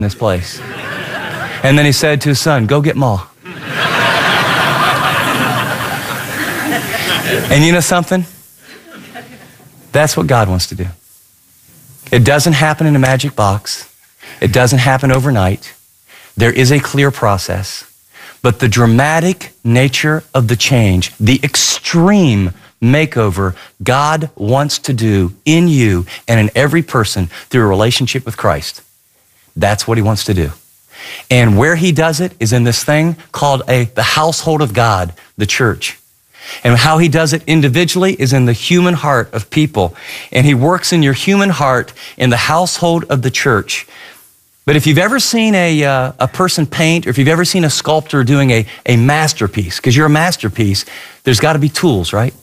in this place. And then he said to his son, go get Ma. And you know something? That's what God wants to do. It doesn't happen in a magic box. It doesn't happen overnight. There is a clear process. But the dramatic nature of the change, the extreme makeover God wants to do in you and in every person through a relationship with Christ, that's what he wants to do. And where he does it is in this thing called the household of God, the church. And how he does it individually is in the human heart of people. And he works in your human heart in the household of the church. But if you've ever seen a person paint, or if you've ever seen a sculptor doing a masterpiece, because you're a masterpiece, there's got to be tools, right?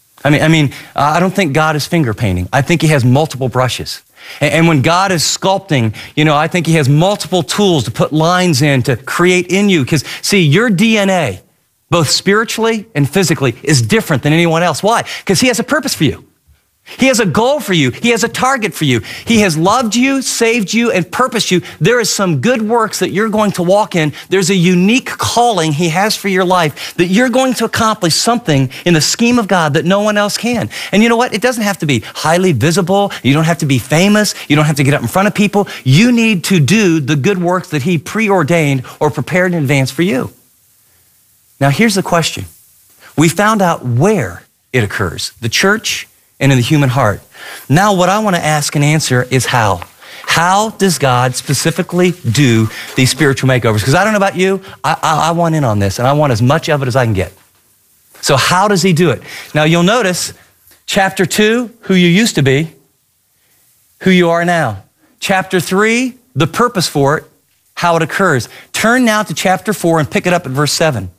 I don't think God is finger painting. I think he has multiple brushes. And when God is sculpting, I think he has multiple tools to put lines in to create in you. Because, see, your DNA, both spiritually and physically, is different than anyone else. Why? Because he has a purpose for you. He has a goal for you. He has a target for you. He has loved you, saved you, and purposed you. There is some good works that you're going to walk in. There's a unique calling he has for your life that you're going to accomplish something in the scheme of God that no one else can. And you know what? It doesn't have to be highly visible. You don't have to be famous. You don't have to get up in front of people. You need to do the good works that he preordained or prepared in advance for you. Now, here's the question. We found out where it occurs, the church and in the human heart. Now, what I want to ask and answer is how. How does God specifically do these spiritual makeovers? Because I don't know about you, I want in on this, and I want as much of it as I can get. So how does he do it? Now, you'll notice chapter 2, who you used to be, who you are now. Chapter 3, the purpose for it, how it occurs. Turn now to chapter 4 and pick it up at verse 7.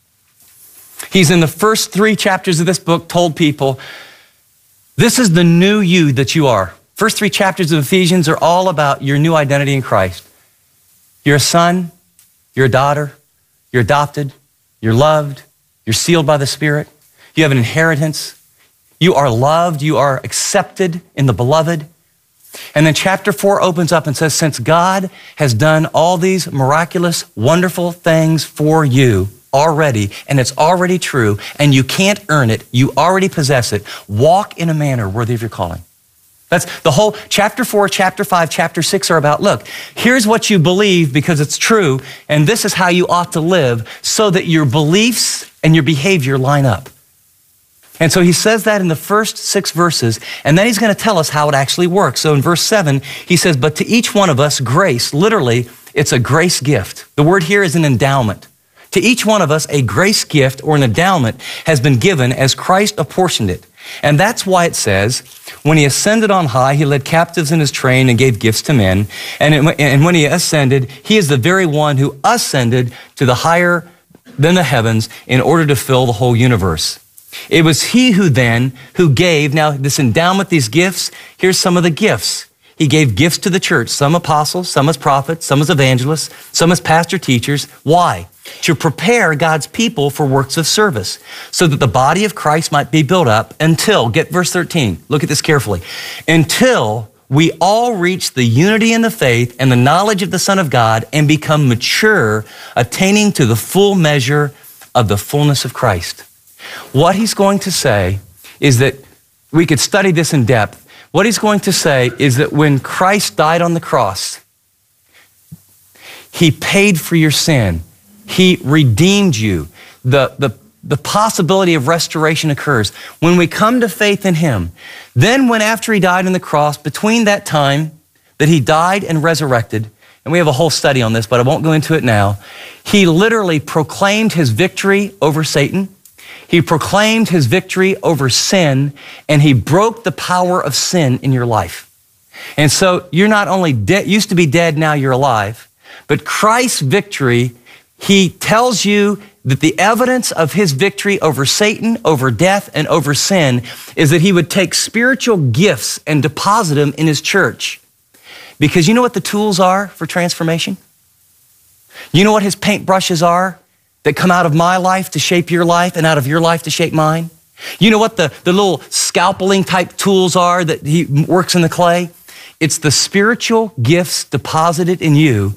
He's in the first 3 chapters of this book told people, this is the new you that you are. First 3 chapters of Ephesians are all about your new identity in Christ. You're a son, you're a daughter, you're adopted, you're loved, you're sealed by the Spirit, you have an inheritance, you are loved, you are accepted in the beloved. And then chapter 4 opens up and says, since God has done all these miraculous, wonderful things for you, already, and it's already true, and you can't earn it, you already possess it, walk in a manner worthy of your calling. That's the whole chapter 4, chapter 5, chapter 6 are about, look, here's what you believe because it's true, and this is how you ought to live so that your beliefs and your behavior line up. And so he says that in the first 6 verses, and then he's going to tell us how it actually works. So in verse 7, he says, but to each one of us, grace, literally, it's a grace gift. The word here is an endowment. To each one of us, a grace gift or an endowment has been given as Christ apportioned it. And that's why it says, when he ascended on high, he led captives in his train and gave gifts to men. And when he ascended, he is the very one who ascended to the higher than the heavens in order to fill the whole universe. It was he who gave, now this endowment, these gifts, here's some of the gifts. He gave gifts to the church, some apostles, some as prophets, some as evangelists, some as pastor teachers. Why? To prepare God's people for works of service, so that the body of Christ might be built up until, get verse 13, look at this carefully, until we all reach the unity in the faith and the knowledge of the Son of God and become mature, attaining to the full measure of the fullness of Christ. What he's going to say is that we could study this in depth. What he's going to say is that when Christ died on the cross, he paid for your sin. He redeemed you. The possibility of restoration occurs. When we come to faith in him, then when after he died on the cross, between that time that he died and resurrected, and we have a whole study on this, but I won't go into it now, he literally proclaimed his victory over Satan. He proclaimed his victory over sin, and he broke the power of sin in your life. And so you're not only dead, used to be dead, now you're alive, but Christ's victory, he tells you that the evidence of his victory over Satan, over death, and over sin is that he would take spiritual gifts and deposit them in his church. Because you know what the tools are for transformation? You know what his paintbrushes are that come out of my life to shape your life and out of your life to shape mine? You know what the little scalpeling type tools are that he works in the clay? It's the spiritual gifts deposited in you